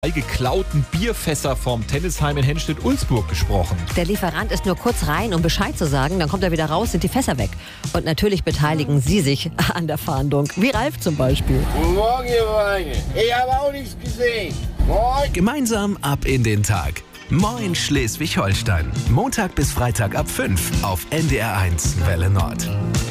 geklauten Bierfässer vom Tennisheim in Henstedt-Ulzburg gesprochen. Der Lieferant ist nur kurz rein, um Bescheid zu sagen, dann kommt er wieder raus, sind die Fässer weg. Und natürlich beteiligen Sie sich an der Fahndung, wie Ralf zum Beispiel. Guten Morgen, ihr Weine. Ich habe auch nichts gesehen. Moin. Gemeinsam ab in den Tag. Moin Schleswig-Holstein. Montag bis Freitag ab 5 auf NDR1 Welle Nord.